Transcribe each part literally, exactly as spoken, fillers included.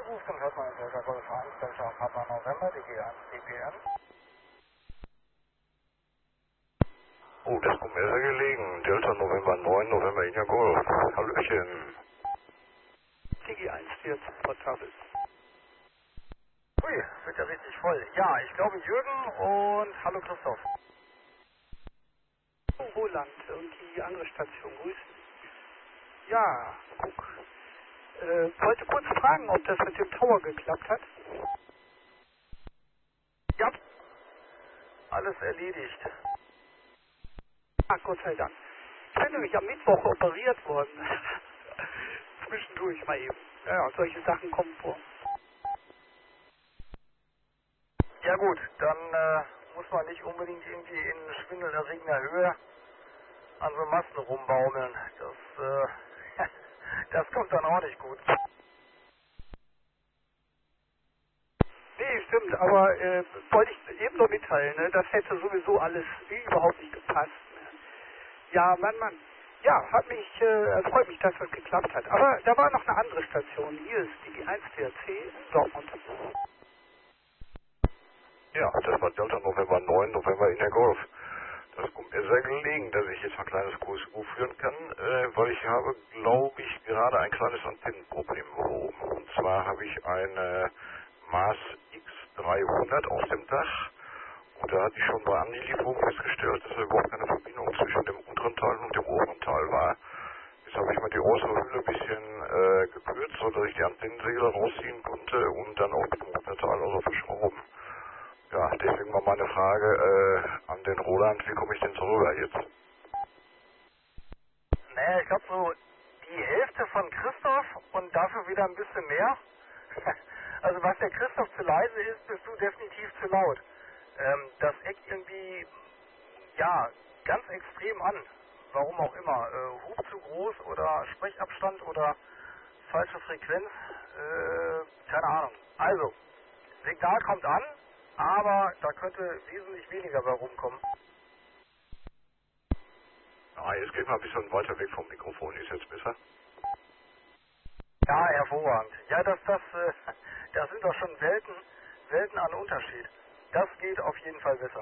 Houston, hört man in Delta Golf eins, Delta Papa November, D G eins, D P M. Oh, das kommt mir sehr gelegen. Delta November neun, November India Golf. Hallöchen. D G eins vier portabel. Ui, wird ja richtig voll. Ja, ich glaube Jürgen und hallo Christoph. Roland und die andere Station grüßen. Ja, guck. Äh, wollte kurz fragen, ob das mit dem Tower geklappt hat. Ja, alles erledigt. Ah, Gott sei Dank. Ich bin nämlich am Mittwoch operiert worden. Zwischendurch mal eben. Ja, solche Sachen kommen vor. Ja gut, dann äh, muss man nicht unbedingt irgendwie in schwindelerregender Höhe an so Masten rumbaumeln. Das, äh, das kommt dann auch nicht gut. Nee, stimmt, aber äh, wollte ich eben nur mitteilen, ne? Das hätte sowieso alles überhaupt nicht gepasst. Ne? Ja, Mann, Mann. Ja, hat mich, äh, freut mich, dass das geklappt hat. Aber da war noch eine andere Station. Hier ist die G eins T C in Dortmund. Ja, das war Delta November neun, November India Golf. Das kommt mir sehr gelegen, dass ich jetzt ein kleines Q S U führen kann, äh, weil ich habe, glaube ich, gerade ein kleines Antennenproblem behoben. Und zwar habe ich eine Mars X dreihundert auf dem Dach. Und da hatte ich schon bei Anlieferung festgestellt, dass da überhaupt keine Verbindung zwischen dem unteren Teil und dem oberen Teil war. Jetzt habe ich mal die äußere Hülle ein bisschen äh, gekürzt, sodass ich die Antennensäge rausziehen konnte und dann auch mit dem Unterteil also verschrauben. Ja, deswegen mal meine Frage äh, an den Roland, wie komme ich denn drüber jetzt? Naja, ich glaube so die Hälfte von Christoph und dafür wieder ein bisschen mehr. Also was der Christoph zu leise ist, bist du definitiv zu laut. Ähm, das eckt irgendwie, ja, ganz extrem an. Warum auch immer. Äh, Hub zu groß oder Sprechabstand oder falsche Frequenz. Äh, keine Ahnung. Also, Signal kommt an, aber da könnte wesentlich weniger bei rumkommen. Ah, jetzt geht mal ein bisschen weiter weg vom Mikrofon, ist jetzt besser? Ja, hervorragend. Ja, das, das, äh, das sind doch schon Welten, Welten an Unterschied. Das geht auf jeden Fall besser.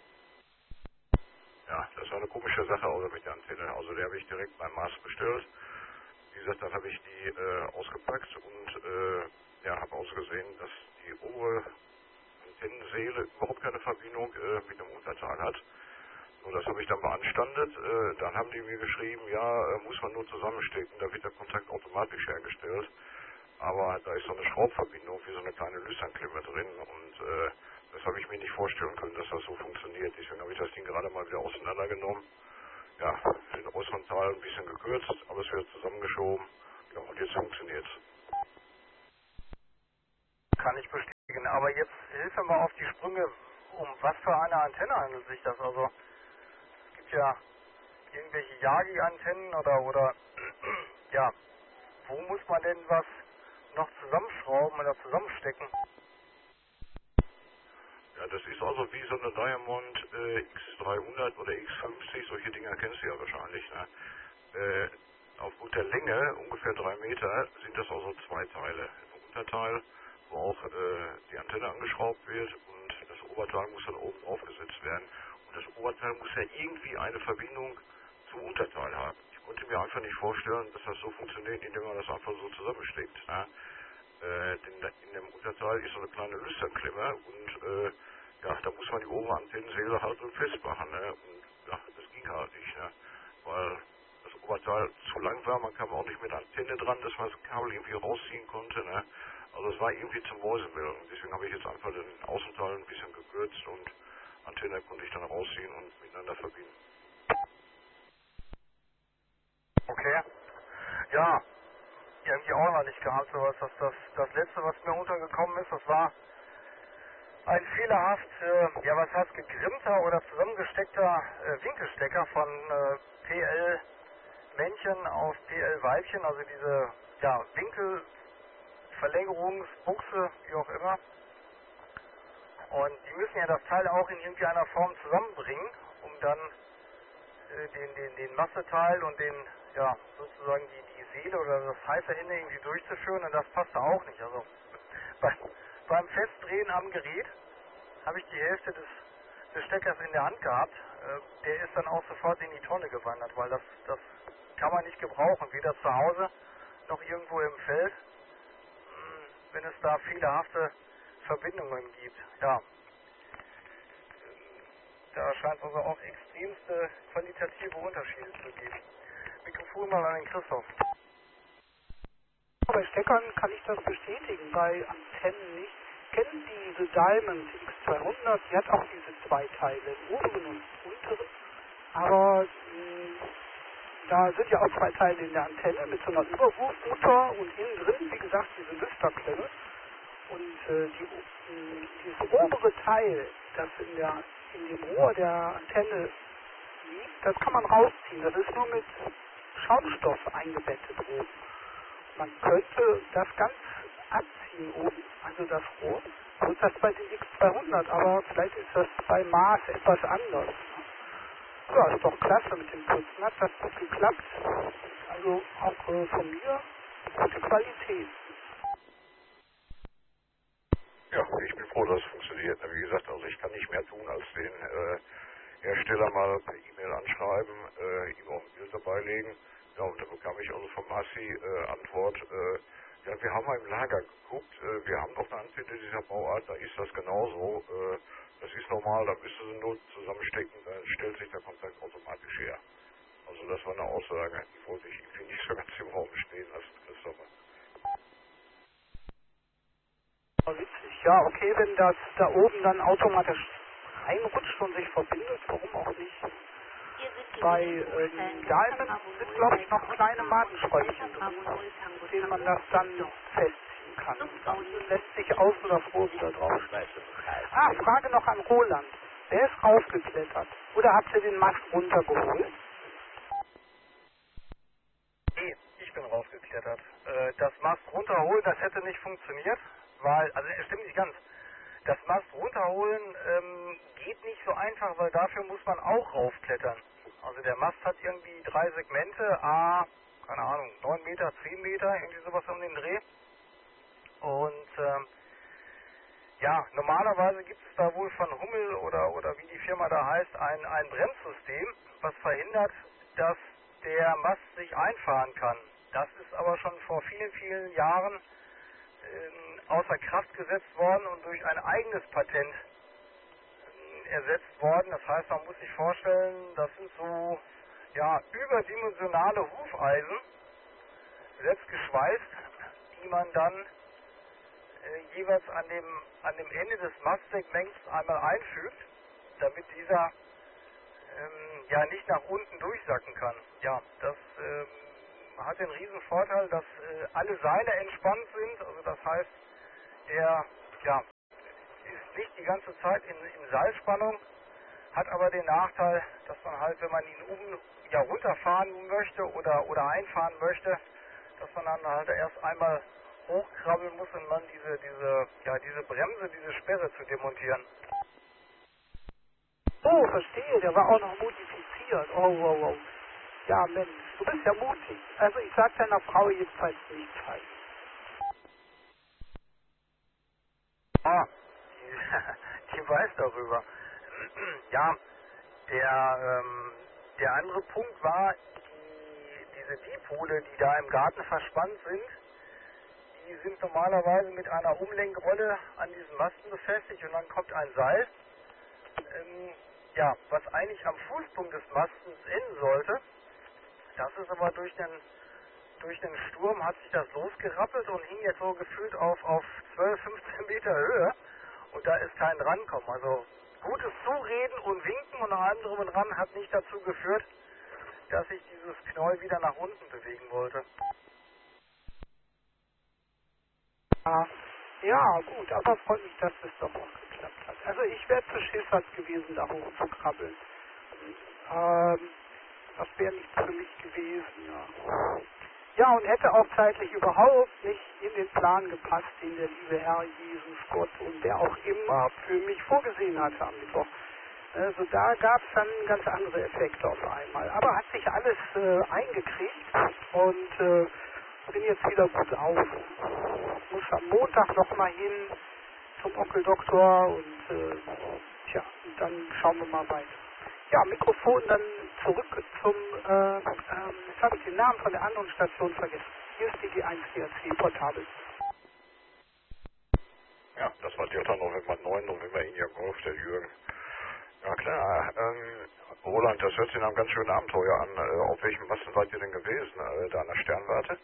Ja, das war eine komische Sache also mit der Antenne. Also die habe ich direkt beim Mars bestellt. Wie gesagt, dann habe ich die äh, ausgepackt und äh, ja, habe ausgesehen, dass die obere Antennensäle überhaupt keine Verbindung äh, mit dem Unterteil hat. So, das habe ich dann beanstandet. Äh, dann haben die mir geschrieben, ja, äh, muss man nur zusammenstecken, da wird der Kontakt automatisch hergestellt. Aber da ist so eine Schraubverbindung wie so eine kleine Lüsternklemme drin und äh, das habe ich mir nicht vorstellen können, dass das so funktioniert. Deswegen habe ich das Ding gerade mal wieder auseinandergenommen. Ja, den äußeren Teil ein bisschen gekürzt, alles wieder zusammengeschoben. Ja, und jetzt funktioniert es. Kann ich bestätigen. Aber jetzt hilf mir mal auf die Sprünge. Um was für eine Antenne handelt sich das? Also, es gibt ja irgendwelche Yagi-Antennen oder, oder, ja, wo muss man denn was noch zusammenschrauben oder zusammenstecken? Ja, das ist also wie so eine Diamond äh, X dreihundert oder X fünfzig, solche Dinger kennst du ja wahrscheinlich. Ne? Äh, aufgrund der Länge, ungefähr drei Meter, sind das also zwei Teile. Ein Unterteil, wo auch äh, die Antenne angeschraubt wird und das Oberteil muss dann oben aufgesetzt werden. Und das Oberteil muss ja irgendwie eine Verbindung zum Unterteil haben. Ich konnte mir einfach nicht vorstellen, dass das so funktioniert, indem man das einfach so zusammensteckt. Ne? Äh, denn in dem Unterteil ist so eine kleine Lüsternklemme und äh, ja, da muss man die obere Antennensäge halt so festmachen, ne? Und ja, das ging halt nicht, ne? Weil das Oberteil zu lang war, man kam auch nicht mit Antenne dran, dass man das Kabel irgendwie rausziehen konnte, ne? Also es war irgendwie zum Mäusemelken. Deswegen habe ich jetzt einfach den Außenteil ein bisschen gekürzt und Antenne konnte ich dann rausziehen und miteinander verbinden. Okay. Ja, irgendwie auch noch nicht gehabt, sowas. Das, das, das letzte, was mir untergekommen ist, das war ein fehlerhaft, äh, ja was heißt gegrimmter oder zusammengesteckter äh, Winkelstecker von äh, P L-Männchen auf P L-Weibchen, also diese, ja, Winkelverlängerungsbuchse, wie auch immer. Und die müssen ja das Teil auch in irgendeiner Form zusammenbringen, um dann äh, den, den, den Masseteil und den, ja, sozusagen die, die Seele oder das heiße Ende irgendwie durchzuführen und das passte auch nicht. Also beim, beim Festdrehen am Gerät habe ich die Hälfte des, des Steckers in der Hand gehabt. Äh, der ist dann auch sofort in die Tonne gewandert, weil das, das kann man nicht gebrauchen, weder zu Hause noch irgendwo im Feld, mh, wenn es da fehlerhafte Verbindungen gibt. Ja, da scheint es also auch extremste qualitative Unterschiede zu geben. Mikrofon mal an den Christoph. Bei Steckern kann ich das bestätigen, bei Antennen nicht. Kennen diese Diamond X zweihundert, die hat auch diese zwei Teile, den oberen und den unteren, aber mh, da sind ja auch zwei Teile in der Antenne mit so einer Überwurfmutter und innen drin, wie gesagt, diese Lüsterklemme. Und äh, die, mh, dieses obere Teil, das in, der, in dem Rohr der Antenne liegt, das kann man rausziehen. Das ist nur mit Schaumstoff eingebettet oben. Man könnte das ganz abziehen oben, also das Rohr. So ist das bei den X zweihundert, aber vielleicht ist das bei Mars etwas anders. Ja, ist doch klasse mit dem Putzen, hat das gut geklappt. Also auch äh, von mir gute Qualität. Ja, ich bin froh, dass es funktioniert. Wie gesagt, also ich kann nicht mehr tun, als den äh, Hersteller mal per E-Mail anschreiben, äh, ihm auch ein Bild dabei legen. Ja, und da bekam ich also von Massi äh, Antwort, äh, ja, wir haben mal im Lager geguckt, äh, wir haben noch eine Antenne dieser Bauart, da ist das genauso. Äh, das ist normal, da müssen Sie nur zusammenstecken, dann stellt sich der Kontakt automatisch her. Also das war eine Aussage, die wollte ich irgendwie nicht so ganz im Raum stehen lassen, Christopher. Witzig, ja, okay, wenn das da oben dann automatisch reinrutscht und sich verbindet, warum auch nicht? Bei ähm, Diamond sind, glaube ich, noch kleine Madenschräubchen drin, mit denen man das dann festziehen kann. Dann lässt sich außen das Rohr wieder draufschneiden. Ah, Frage noch an Roland. Wer ist raufgeklettert? Oder habt ihr den Mast runtergeholt? Nee, ich bin rausgeklettert. Äh, das Mast runterholen, das hätte nicht funktioniert, weil, also es stimmt nicht ganz. Das Mast runterholen ähm, geht nicht so einfach, weil dafür muss man auch raufklettern. Also der Mast hat irgendwie drei Segmente, a, keine Ahnung, neun Meter, zehn Meter, irgendwie sowas um den Dreh. Und ähm, ja, normalerweise gibt es da wohl von Hummel oder, oder wie die Firma da heißt, ein, ein Bremssystem, was verhindert, dass der Mast sich einfahren kann. Das ist aber schon vor vielen, vielen Jahren ähm, außer Kraft gesetzt worden und durch ein eigenes Patent ähm, ersetzt worden. Das heißt, man muss sich vorstellen, das sind so ja, überdimensionale Hufeisen, selbst geschweißt, die man dann äh, jeweils an dem, an dem Ende des Mastsegments einmal einfügt, damit dieser ähm, ja nicht nach unten durchsacken kann. Ja, das ähm, hat den riesen Vorteil, dass äh, alle Seile entspannt sind, also das heißt, der ja, ist nicht die ganze Zeit in, in Seilspannung, hat aber den Nachteil, dass man halt, wenn man ihn um, ja, runterfahren möchte oder, oder einfahren möchte, dass man dann halt erst einmal hochkrabbeln muss, um dann diese, diese, ja, diese Bremse, diese Sperre zu demontieren. Oh, verstehe, der war auch noch modifiziert. Oh, oh, oh. Ja, Mensch, du bist ja mutig. Also ich sag deiner Frau jedenfalls nicht falsch. Ah, die, die weiß darüber. Ja, der, ähm, der andere Punkt war, die, diese Dipole, die da im Garten verspannt sind, die sind normalerweise mit einer Umlenkrolle an diesen Masten befestigt und dann kommt ein Seil, ähm, ja, was eigentlich am Fußpunkt des Mastens enden sollte. Das ist aber durch den, durch den Sturm hat sich das losgerappelt und hing jetzt so gefühlt auf, auf zwölf, fünfzehn Meter Höhe und da ist kein Drankommen. Also gutes Zureden und Winken und allem drum und dran hat nicht dazu geführt, dass sich dieses Knäuel wieder nach unten bewegen wollte. Ja, gut, aber freut mich, dass es doch auch geklappt hat. Also ich wäre zu schiffert gewesen, da hoch zu krabbeln. Ähm, das wäre nicht für mich gewesen, ja. Ja, und hätte auch zeitlich überhaupt nicht in den Plan gepasst, den der liebe Herr Jesus Gott und der auch immer für mich vorgesehen hatte am Mittwoch. Also da gab es dann ganz andere Effekte auf einmal. Aber hat sich alles äh, eingekriegt und äh, bin jetzt wieder gut auf. Muss am Montag nochmal hin zum Onkeldoktor und äh, tja, und dann schauen wir mal weiter. Ja, Mikrofon dann zurück zum, äh, ähm, jetzt habe ich den Namen von der anderen Station vergessen. Hier ist die G eins W R C Portabel. Ja, das war Delta November neun, November India Golf, der Jürgen. Ja klar, ähm, Roland, das hört sich nach einem ganz schönen Abenteuer an. Äh, auf welchem Masten seid ihr denn gewesen? Äh, da an der Sternwarte?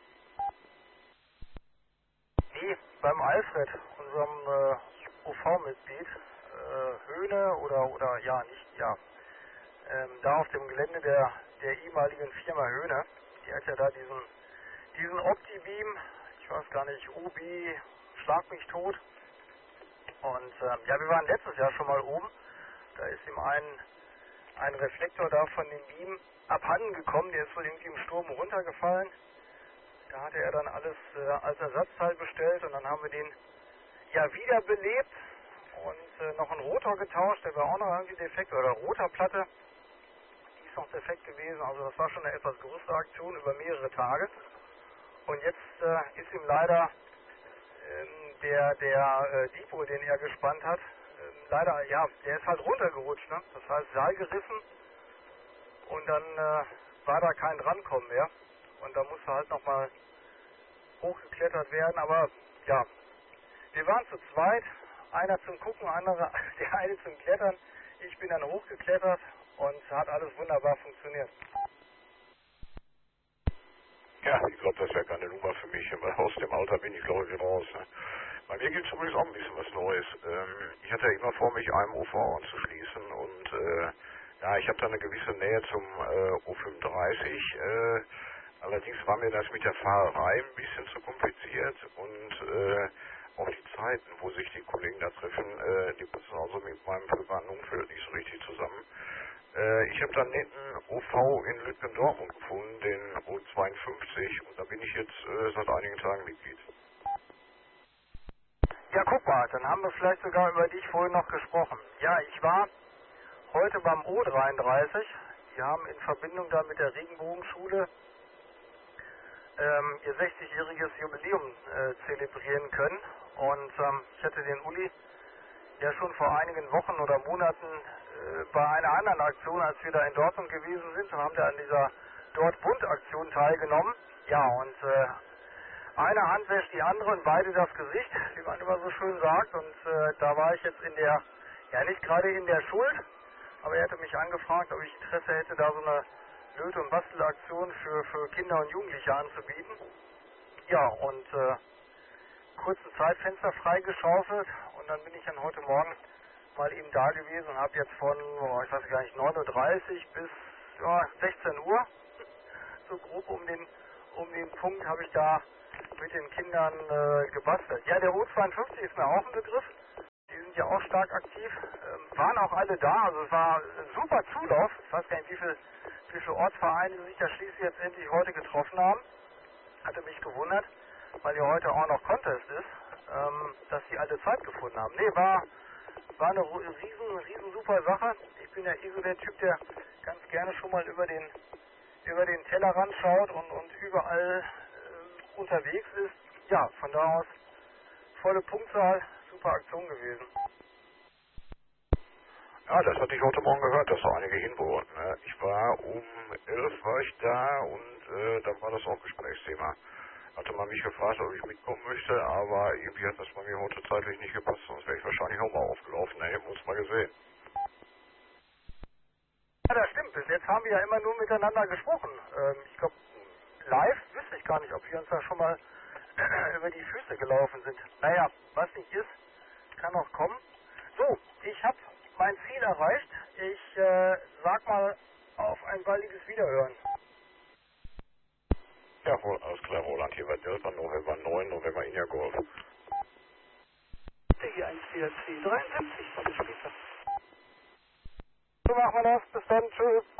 Nee, beim Alfred, unserem äh, O V-Mitglied, äh, Höhne oder, oder, ja, nicht, ja, ähm, da auf dem Gelände der, der ehemaligen Firma Höhne. Die hat ja da diesen, diesen Opti-Beam, ich weiß gar nicht, U B, schlag mich tot. Und ähm, ja, wir waren letztes Jahr schon mal oben. Da ist ihm ein, ein Reflektor da von dem Beam abhanden gekommen. Der ist wohl irgendwie im Sturm runtergefallen. Da hatte er dann alles äh, als Ersatzteil bestellt und dann haben wir den ja wiederbelebt und äh, noch einen Rotor getauscht. Der war auch noch irgendwie defekt, oder Rotorplatte. Die ist noch defekt gewesen. Also das war schon eine etwas größere Aktion über mehrere Tage. Und jetzt äh, ist ihm leider ähm, der, der äh, Depot, den er gespannt hat, ähm, leider, ja, der ist halt runtergerutscht. Ne? Das heißt, Seil gerissen und dann äh, war da kein Drankommen mehr. Und da musste halt nochmal hochgeklettert werden. Aber ja, wir waren zu zweit. Einer zum Gucken, andere, der eine zum Klettern. Ich bin dann hochgeklettert und hat alles wunderbar funktioniert. Ja, ich glaube, das wäre keine Nummer für mich. Aber aus dem Alter bin ich, glaube ich, raus. Ne? Bei mir gibt es übrigens auch ein bisschen was Neues. Ähm, ich hatte ja immer vor, mich einem O V anzuschließen. Und äh, ja, ich habe da eine gewisse Nähe zum äh, O fünfunddreißig. Äh, allerdings war mir das mit der Fahrerei ein bisschen zu kompliziert. Und äh, auch die Zeiten, wo sich die Kollegen da treffen, äh, die passen also mit meinem privaten Umfeld nicht so richtig zusammen. Äh, ich habe dann einen netten O V in Lütgendortmund gefunden, den O zweiundfünfzig, und da bin ich jetzt äh, seit einigen Tagen Mitglied. Ja, guck mal, dann haben wir vielleicht sogar über dich vorhin noch gesprochen. Ja, ich war heute beim O dreiunddreißig. Die haben in Verbindung da mit der Regenbogenschule ähm, ihr sechzigjähriges Jubiläum äh, zelebrieren können. Und ähm, ich hatte den Uli ja schon vor einigen Wochen oder Monaten äh, bei einer anderen Aktion, als wir da in Dortmund gewesen sind, und haben da an dieser Dort-Bund-Aktion teilgenommen. Ja, und äh, eine Hand wäscht die andere und beide das Gesicht, wie man immer so schön sagt. Und äh, da war ich jetzt in der, ja nicht gerade in der Schuld, aber er hatte mich angefragt, ob ich Interesse hätte, da so eine Löte- und Bastelaktion für, für Kinder und Jugendliche anzubieten. Ja, und äh, kurzen Zeitfenster freigeschaufelt und dann bin ich dann heute Morgen mal eben da gewesen und habe jetzt von, oh, ich weiß gar nicht, neun Uhr dreißig bis ja, sechzehn Uhr, so grob um den, um den Punkt, habe ich da mit den Kindern äh, gebastelt. Ja, der O zweiundfünfzig ist mir auch ein Begriff. Die sind ja auch stark aktiv. Ähm, waren auch alle da. Also es war ein super Zulauf. Ich weiß gar nicht, wie viele, wie viele Ortsvereine sich da schließlich jetzt endlich heute getroffen haben. Hatte mich gewundert, weil ja heute auch noch Contest ist, ähm, dass die alle Zeit gefunden haben. Nee, war, war eine riesen, riesen super Sache. Ich bin ja eh so der Typ, der ganz gerne schon mal über den, über den Tellerrand schaut und, und überall äh, unterwegs ist. Ja, von da aus volle Punktzahl, super Aktion gewesen. Ja, das hatte ich heute Morgen gehört, dass da einige hin wollten. Ne? Ich war um elf war ich da und äh, dann war das auch Gesprächsthema. Hatte man mich gefragt, ob ich mitkommen möchte, aber irgendwie hat das bei mir heute zeitlich nicht gepasst, sonst wäre ich wahrscheinlich auch mal aufgelaufen. Ne, hätten wir uns mal gesehen. Ja, das stimmt. Bis jetzt haben wir ja immer nur miteinander gesprochen. Ähm, ich glaube, live wüsste ich gar nicht, ob wir uns da schon mal über die Füße gelaufen sind. Naja, was nicht ist, kann auch kommen. So, ich habe mein Ziel erreicht. Ich äh, sag mal auf ein baldiges Wiederhören. Ja, wohl, alles klar, Roland. Hier war Delta November neun, November India Golf. Der G eins W R C dreiundsiebzig, bis später. So machen wir das. Bis dann. Tschüss.